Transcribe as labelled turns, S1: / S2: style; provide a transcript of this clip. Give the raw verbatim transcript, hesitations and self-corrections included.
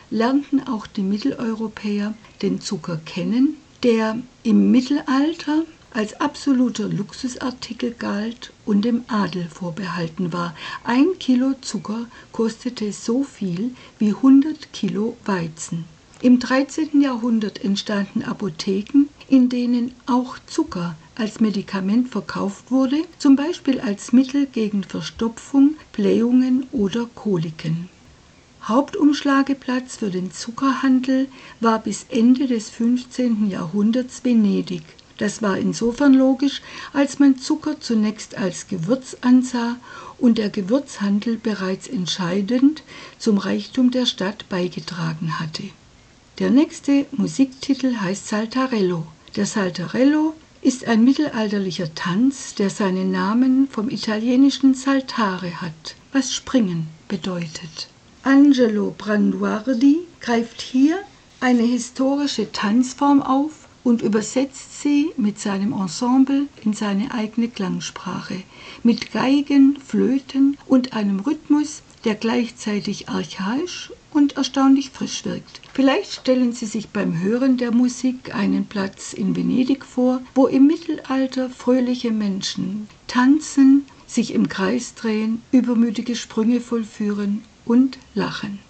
S1: lernten auch die Mitteleuropäer den Zucker kennen, der im Mittelalter als absoluter Luxusartikel galt und dem Adel vorbehalten war. Ein Kilo Zucker kostete so viel wie hundert Kilo Weizen. Im dreizehnten Jahrhundert entstanden Apotheken, in denen auch Zucker als Medikament verkauft wurde, zum Beispiel als Mittel gegen Verstopfung, Blähungen oder Koliken. Hauptumschlageplatz für den Zuckerhandel war bis Ende des fünfzehnten Jahrhunderts Venedig. Das war insofern logisch, als man Zucker zunächst als Gewürz ansah und der Gewürzhandel bereits entscheidend zum Reichtum der Stadt beigetragen hatte. Der nächste Musiktitel heißt Saltarello. Der Saltarello ist ein mittelalterlicher Tanz, der seinen Namen vom italienischen saltare hat, was springen bedeutet. Angelo Branduardi greift hier eine historische Tanzform auf und übersetzt sie mit seinem Ensemble in seine eigene Klangsprache, mit Geigen, Flöten und einem Rhythmus, der gleichzeitig archaisch und erstaunlich frisch wirkt. Vielleicht stellen Sie sich beim Hören der Musik einen Platz in Venedig vor, wo im Mittelalter fröhliche Menschen tanzen, sich im Kreis drehen, übermütige Sprünge vollführen und lachen.